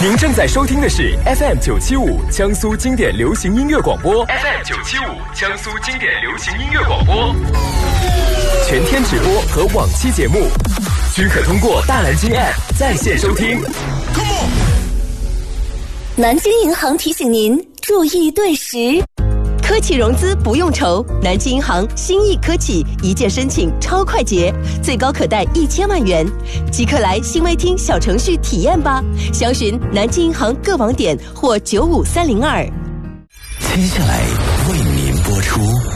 您正在收听的是 FM975 江苏经典流行音乐广播 ，FM975 江苏经典流行音乐广播，全天直播和往期节目均可通过大蓝鲸 App 在线收听。 南京银行提醒您注意对时。科企融资不用愁，南京银行新意科企一键申请超快捷，最高可贷1000万元，即刻来新微听小程序体验吧。详询南京银行各网点或95302。 接下来为您播出